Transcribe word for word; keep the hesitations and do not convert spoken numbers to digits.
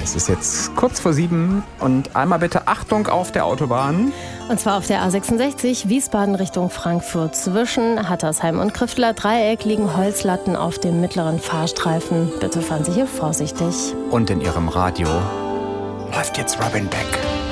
Es ist jetzt kurz vor sieben und einmal bitte Achtung auf der Autobahn. Und zwar auf der A sechsundsechzig, Wiesbaden Richtung Frankfurt. Zwischen Hattersheim und Krifteler Dreieck liegen Holzlatten auf dem mittleren Fahrstreifen. Bitte fahren Sie hier vorsichtig. Und in Ihrem Radio läuft jetzt Robin Beck.